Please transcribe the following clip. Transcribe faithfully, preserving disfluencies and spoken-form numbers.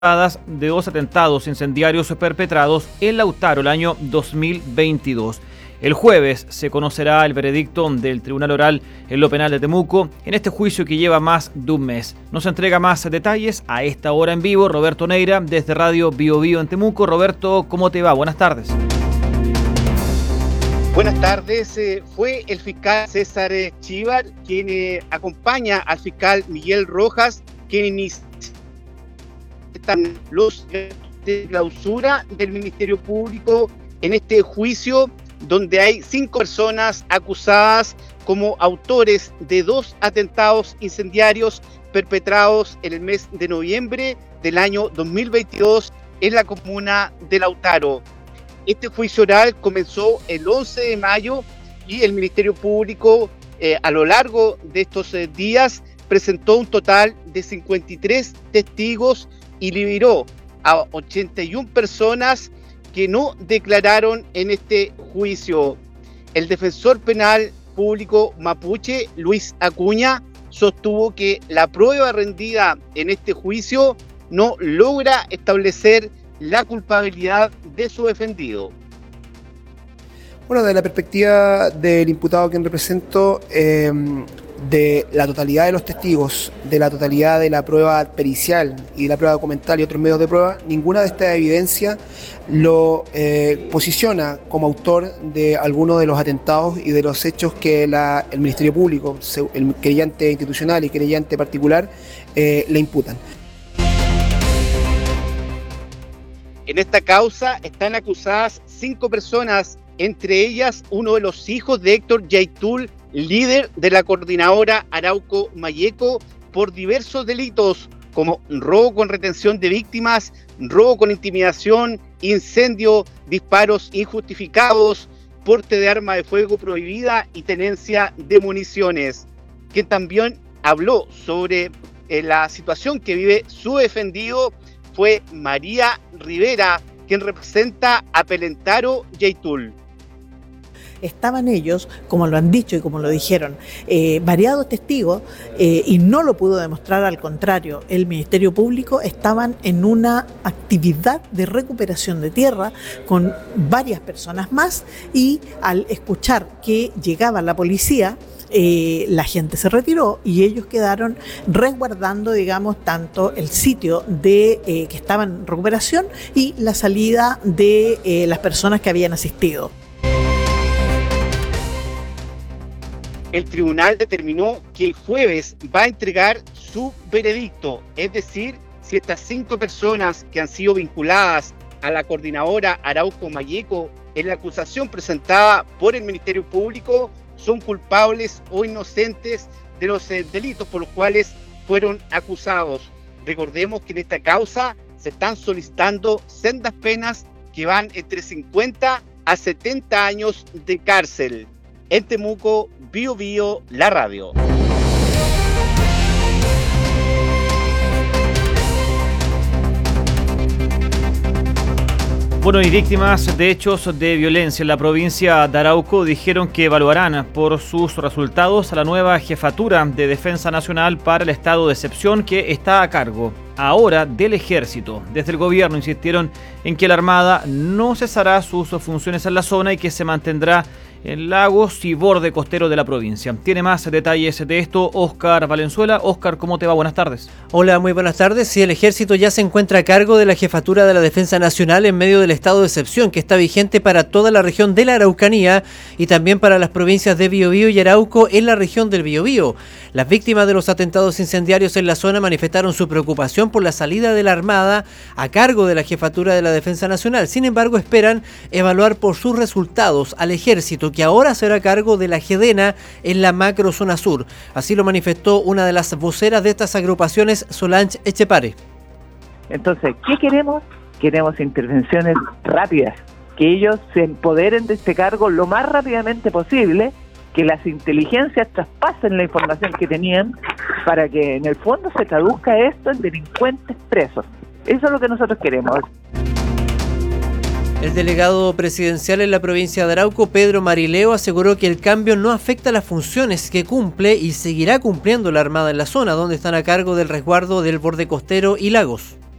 de dos atentados incendiarios perpetrados en Lautaro el año dos mil veintidós. El jueves se conocerá el veredicto del Tribunal Oral en lo penal de Temuco en este juicio que lleva más de un mes. Nos entrega más detalles a esta hora en vivo Roberto Neira desde Radio Bio Bio en Temuco. Roberto, ¿cómo te va? Buenas tardes. Buenas tardes. Eh, fue el fiscal César Chívar quien eh, acompaña al fiscal Miguel Rojas quien inició los de clausura del Ministerio Público en este juicio donde hay cinco personas acusadas como autores de dos atentados incendiarios perpetrados en el mes de noviembre del año dos mil veintidós en la comuna de Lautaro. Este juicio oral comenzó el once de mayo y el Ministerio Público eh, a lo largo de estos eh, días presentó un total de cincuenta y tres testigos y liberó a ochenta y una personas que no declararon en este juicio. El defensor penal público mapuche, Luis Acuña, sostuvo que la prueba rendida en este juicio no logra establecer la culpabilidad de su defendido. Bueno, desde la perspectiva del imputado a quien represento, eh, de la totalidad de los testigos, de la totalidad de la prueba pericial y de la prueba documental y otros medios de prueba, ninguna de estas evidencias lo eh, posiciona como autor de alguno de los atentados y de los hechos que la, el Ministerio Público, el querellante institucional y querellante particular, eh, le imputan. En esta causa están acusadas cinco personas, entre ellas uno de los hijos de Héctor Yaitul, líder de la coordinadora Arauco Mayeco, por diversos delitos como robo con retención de víctimas, robo con intimidación, incendio, disparos injustificados, porte de arma de fuego prohibida y tenencia de municiones. Quien también habló sobre eh, la situación que vive su defendido fue María Rivera, quien representa a Pelentaro Yaitul. Estaban ellos, como lo han dicho y como lo dijeron, eh, variados testigos eh, y no lo pudo demostrar, al contrario, el Ministerio Público estaban en una actividad de recuperación de tierra con varias personas más y al escuchar que llegaba la policía, Eh, la gente se retiró y ellos quedaron resguardando, digamos, tanto el sitio de eh, que estaban en recuperación y la salida de eh, las personas que habían asistido. El tribunal determinó que el jueves va a entregar su veredicto, es decir, si estas cinco personas que han sido vinculadas a la coordinadora Arauco Mayeco en la acusación presentada por el Ministerio Público son culpables o inocentes de los eh, delitos por los cuales fueron acusados. Recordemos que en esta causa se están solicitando sendas penas que van entre cincuenta a setenta años de cárcel. En Temuco, Bio Bio, la radio. Bueno, y víctimas de hechos de violencia en la provincia de Arauco dijeron que evaluarán por sus resultados a la nueva jefatura de Defensa Nacional para el estado de excepción que está a cargo ahora del Ejército. Desde el gobierno insistieron en que la Armada no cesará sus funciones en la zona y que se mantendrá en lagos y borde costero de la provincia. Tiene más detalles de esto Óscar Valenzuela. Óscar, ¿cómo te va? Buenas tardes. Hola, muy buenas tardes. Sí, el Ejército ya se encuentra a cargo de la jefatura de la Defensa Nacional en medio del estado de excepción que está vigente para toda la región de la Araucanía y también para las provincias de Biobío y Arauco en la región del Biobío. Las víctimas de los atentados incendiarios en la zona manifestaron su preocupación por la salida de la Armada a cargo de la jefatura de la Defensa Nacional. Sin embargo, esperan evaluar por sus resultados al Ejército, que ahora será a cargo de la GEDENA en la macrozona sur. Así lo manifestó una de las voceras de estas agrupaciones, Solange Echepare. Entonces, ¿qué queremos? Queremos intervenciones rápidas, que ellos se empoderen de este cargo lo más rápidamente posible, que las inteligencias traspasen la información que tenían para que en el fondo se traduzca esto en delincuentes presos. Eso es lo que nosotros queremos. El delegado presidencial en la provincia de Arauco, Pedro Marileo, aseguró que el cambio no afecta las funciones que cumple y seguirá cumpliendo la Armada en la zona, donde están a cargo del resguardo del borde costero y lagos.